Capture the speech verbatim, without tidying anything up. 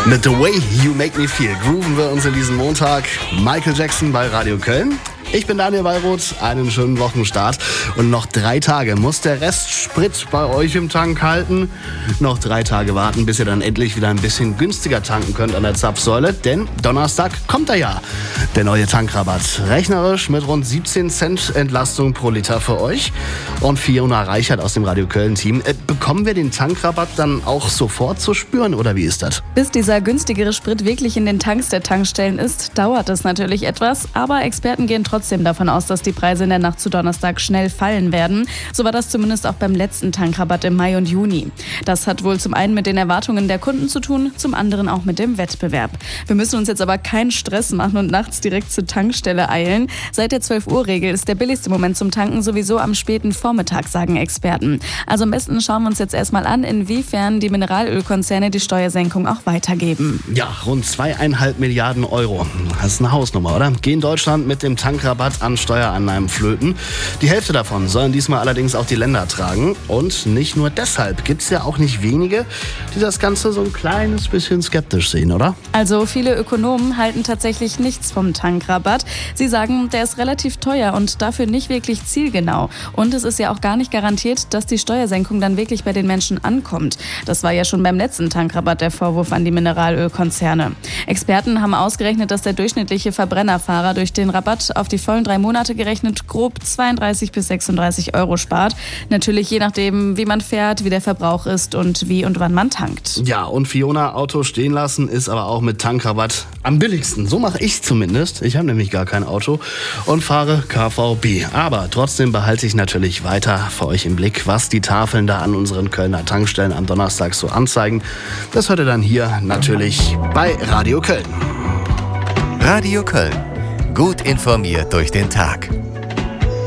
Mit The Way You Make Me Feel grooven wir uns in diesem Montag. Michael Jackson bei Radio Köln. Ich bin Daniel Wallroth, einen schönen Wochenstart. Und noch drei Tage muss der Rest Sprit bei euch im Tank halten. Noch drei Tage warten, bis ihr dann endlich wieder ein bisschen günstiger tanken könnt an der Zapfsäule. Denn Donnerstag kommt er ja, der neue Tankrabatt. Rechnerisch mit rund siebzehn Cent Entlastung pro Liter für euch. Und Fiona Reichert aus dem Radio Köln-Team. Äh, bekommen wir den Tankrabatt dann auch sofort zu spüren oder wie ist das? Bis dieser günstigere Sprit wirklich in den Tanks der Tankstellen ist, dauert es natürlich etwas. Aber Experten gehen trotzdem davon aus, dass die Preise in der Nacht zu Donnerstag schnell fallen werden. So war das zumindest auch beim letzten Tankrabatt im Mai und Juni. Das hat wohl zum einen mit den Erwartungen der Kunden zu tun, zum anderen auch mit dem Wettbewerb. Wir müssen uns jetzt aber keinen Stress machen und nachts direkt zur Tankstelle eilen. Seit der zwölf Uhr Regel ist der billigste Moment zum Tanken sowieso am späten Vormittag, sagen Experten. Also am besten schauen wir uns jetzt erstmal an, inwiefern die Mineralölkonzerne die Steuersenkung auch weitergeben. Ja, rund zweieinhalb Milliarden Euro. Das ist eine Hausnummer, oder? Gehen Deutschland mit dem Tankrabatt an Steuerannahmen flöten. Die Hälfte davon sollen diesmal allerdings auch die Länder tragen. Und nicht nur deshalb gibt es ja auch nicht wenige, die das Ganze so ein kleines bisschen skeptisch sehen, oder? Also viele Ökonomen halten tatsächlich nichts vom Tankrabatt. Sie sagen, der ist relativ teuer und dafür nicht wirklich zielgenau. Und es ist ja auch gar nicht garantiert, dass die Steuersenkung dann wirklich bei den Menschen ankommt. Das war ja schon beim letzten Tankrabatt der Vorwurf an die Mineralölkonzerne. Experten haben ausgerechnet, dass der durchschnittliche Verbrennerfahrer durch den Rabatt auf die vollen drei Monate gerechnet grob zweiunddreißig bis sechsunddreißig Euro spart. Natürlich je nachdem, wie man fährt, wie der Verbrauch ist und wie und wann man tankt. Ja, und Fiona, Auto stehen lassen ist aber auch mit Tankrabatt am billigsten. So mache ich zumindest. Ich habe nämlich gar kein Auto und fahre K V B. Aber trotzdem behalte ich natürlich weiter für euch im Blick, was die Tafeln da an unseren Kölner Tankstellen am Donnerstag so anzeigen. Das hört ihr dann hier natürlich bei Radio Köln. Radio Köln. Gut informiert durch den Tag.